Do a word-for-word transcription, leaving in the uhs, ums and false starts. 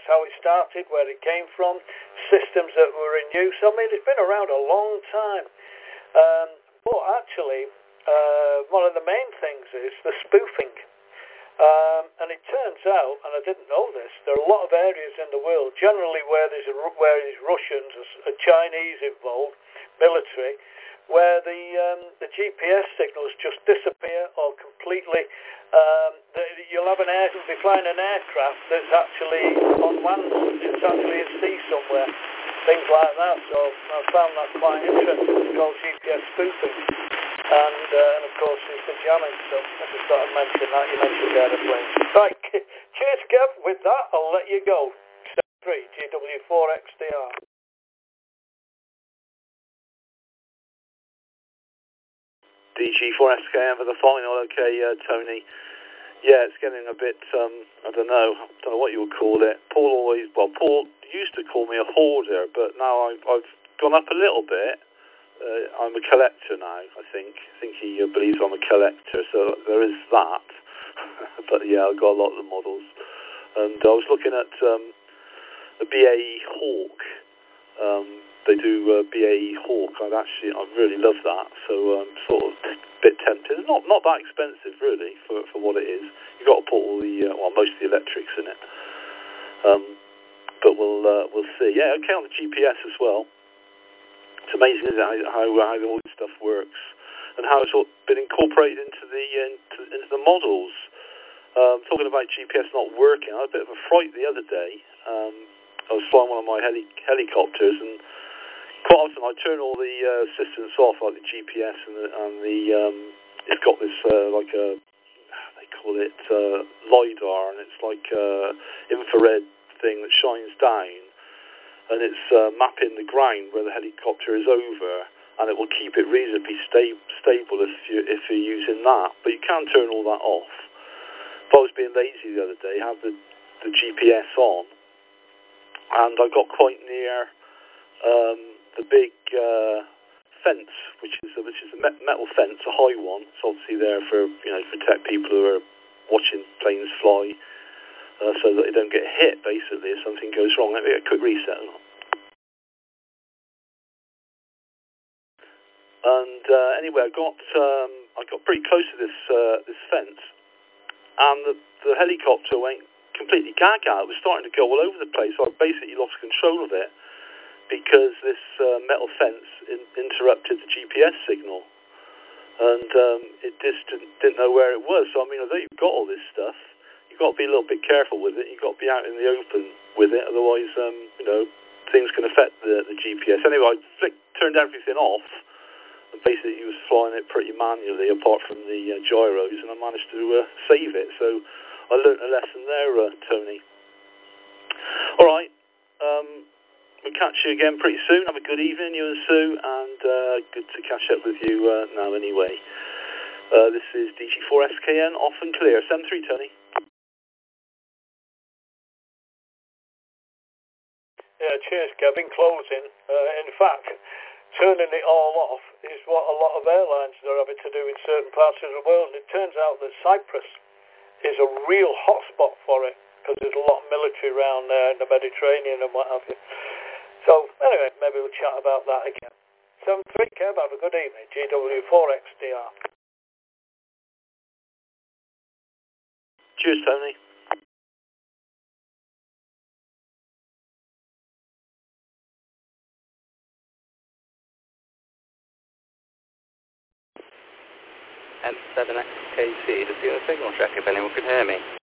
how it started, where it came from, systems that were in use. I mean, it's been around a long time. Um, but actually, uh, one of the main things is the spoofing. Um, and it turns out, and I didn't know this, there are a lot of areas in the world, generally where there's, a, where there's Russians or Chinese involved, military, where the um, the G P S signals just disappear or completely. Um, the, you'll have an air, be flying an aircraft that's actually on land, it's actually at sea somewhere, things like that. So I found that quite interesting. It's called G P S spoofing. And, uh, and of course it's the jamming, so I just thought I'd mention that. You mentioned aeroplanes. Right, cheers Kev, with that I'll let you go. Step three, G W four X D R. D G four S K M for the final, okay, uh, Tony. Yeah, it's getting a bit, um, I don't know, I don't know what you would call it. Paul always, well, Paul used to call me a hoarder, but now I've, I've gone up a little bit. Uh, I'm a collector now, I think. I think he uh, believes I'm a collector, so there is that. But yeah, I've got a lot of the models. And I was looking at um, the B A E Hawk. Um, they do uh, B A E Hawk. I'd actually, I really love that. So I'm um, sort of a bit tempted. It's not not that expensive, really, for for what it is. You've got to put all the, uh, well, most of the electrics in it. Um, but we'll uh, we'll see. Yeah, okay, on the G P S as well. It's amazing, isn't it, how, how, how all this stuff works and how it's all been incorporated into the into, into the models. Um, talking about G P S not working, I had a bit of a fright the other day. Um, I was flying one of my heli helicopters, and quite often I turn all the uh, systems off, like the G P S and the, and the um, it's got this uh, like a, they call it uh, LiDAR, and it's like a infrared thing that shines down. And it's uh, mapping the ground where the helicopter is over, and it will keep it reasonably sta stable if, you, if you're using that. But you can turn all that off. If I was being lazy the other day, I had the, the G P S on, and I got quite near um, the big uh, fence, which is a, which is a metal fence, a high one. It's obviously there for, you know, protect people who are watching planes fly. Uh, so that they don't get hit, basically, if something goes wrong. Let me get a quick reset. And uh, anyway, I got um, I got pretty close to this uh, this fence, and the, the helicopter went completely gaga. It was starting to go all over the place. So I basically lost control of it because this uh, metal fence in interrupted the G P S signal, and um, it just didn't, didn't know where it was. So I mean, although you've got all this stuff, you've got to be a little bit careful with it. You've got to be out in the open with it, otherwise, um, you know, things can affect the, the G P S. Anyway, I flicked, turned everything off, and basically he was flying it pretty manually, apart from the uh, gyros, and I managed to uh, save it. So I learnt a lesson there, uh, Tony. All right, um, we'll catch you again pretty soon. Have a good evening, you and Sue, and uh, good to catch up with you uh, now anyway. Uh, this is D G four S K N, off and clear. seven three, Tony. Yeah, cheers, Kevin. Closing. Uh, in fact, turning it all off is what a lot of airlines are having to do in certain parts of the world. And it turns out that Cyprus is a real hotspot for it because there's a lot of military around there in the Mediterranean and what have you. So, anyway, maybe we'll chat about that again. seven three, Kev, have a good evening. G W four X D R. Cheers, Tony. M seven X K C, just doing a signal check if anyone can hear me.